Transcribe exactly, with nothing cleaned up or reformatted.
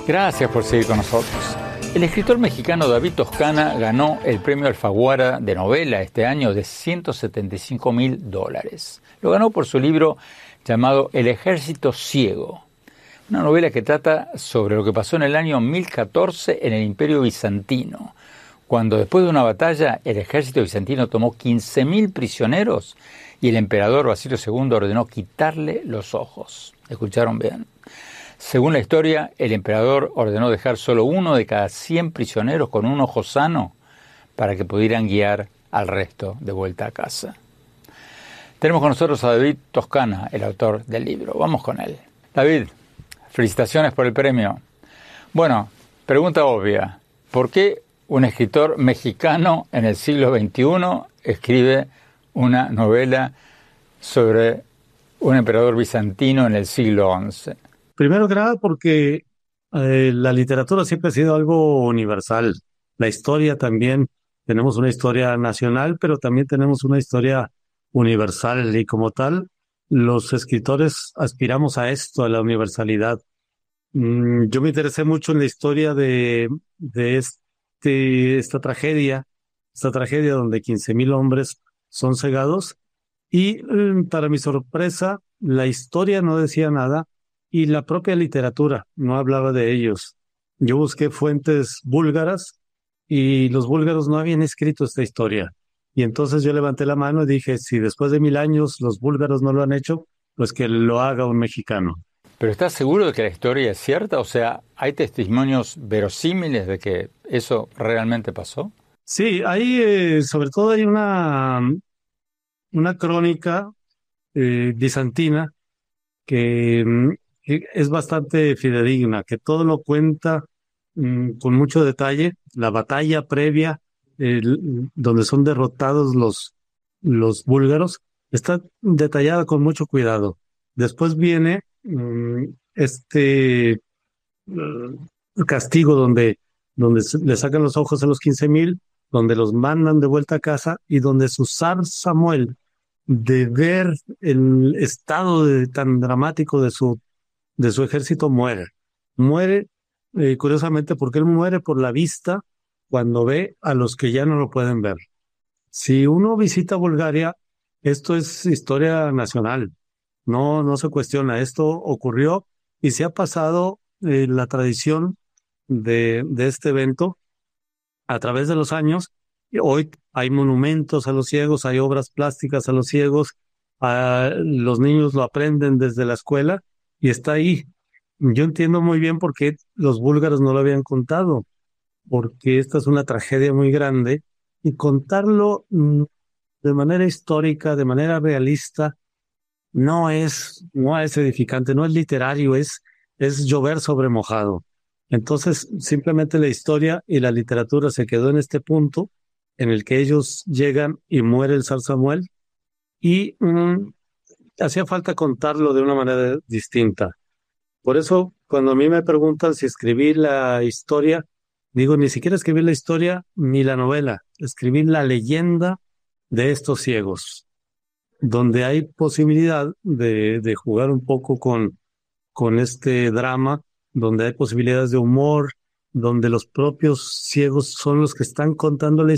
Gracias por seguir con nosotros. El escritor mexicano David Toscana ganó el premio Alfaguara de novela este año de ciento setenta y cinco mil dólares. Lo ganó por su libro llamado El Ejército Ciego, una novela que trata sobre lo que pasó en el año mil catorce en el Imperio Bizantino, cuando después de una batalla el ejército bizantino tomó quince mil prisioneros y el emperador Basilio segundo ordenó quitarle los ojos. ¿Escucharon bien? Según la historia, el emperador ordenó dejar solo uno de cada cien prisioneros con un ojo sano para que pudieran guiar al resto de vuelta a casa. Tenemos con nosotros a David Toscana, el autor del libro. Vamos con él. David, felicitaciones por el premio. Bueno, pregunta obvia. ¿Por qué un escritor mexicano en el siglo veintiuno escribe una novela sobre un emperador bizantino en el siglo once? Primero que nada porque eh, la literatura siempre ha sido algo universal. La historia también, tenemos una historia nacional, pero también tenemos una historia universal y como tal, los escritores aspiramos a esto, a la universalidad. Mm, yo me interesé mucho en la historia de, de este, esta tragedia, esta tragedia donde quince mil hombres son cegados y mm, para mi sorpresa, la historia no decía nada y la propia literatura no hablaba de ellos. Yo busqué fuentes búlgaras y los búlgaros no habían escrito esta historia. Y entonces yo levanté la mano y dije, si después de mil años los búlgaros no lo han hecho, pues que lo haga un mexicano. ¿Pero estás seguro de que la historia es cierta? O sea, ¿hay testimonios verosímiles de que eso realmente pasó? Sí, hay, eh, sobre todo hay una, una crónica eh, bizantina que, mm, que es bastante fidedigna, que todo lo cuenta mm, con mucho detalle, la batalla previa, el- donde son derrotados los, los búlgaros, está detallada con mucho cuidado. Después viene mm, este eh, castigo donde, donde se- le sacan los ojos a los quince mil, donde los mandan de vuelta a casa y donde su zar Samuel, de ver el estado de- tan dramático de su, de su ejército, muere. Muere, eh, curiosamente, porque él muere por la vista cuando ve a los que ya no lo pueden ver. Si uno visita Bulgaria, esto es historia nacional. No, no se cuestiona. Esto ocurrió y se ha pasado eh, la tradición de, de este evento a través de los años. Y hoy hay monumentos a los ciegos, hay obras plásticas a los ciegos, ah, los niños lo aprenden desde la escuela y está ahí. Yo entiendo muy bien por qué los búlgaros no lo habían contado, porque esta es una tragedia muy grande y contarlo mm, de manera histórica, de manera realista, no es, no es edificante, no es literario, es, es llover sobre mojado. Entonces, simplemente la historia y la literatura se quedó en este punto en el que ellos llegan y muere el zar Samuel y mm, hacía falta contarlo de una manera distinta. Por eso, cuando a mí me preguntan si escribí la historia, digo, ni siquiera escribí la historia ni la novela, escribí la leyenda de estos ciegos, donde hay posibilidad de, de jugar un poco con, con este drama, donde hay posibilidades de humor, donde los propios ciegos son los que están contando la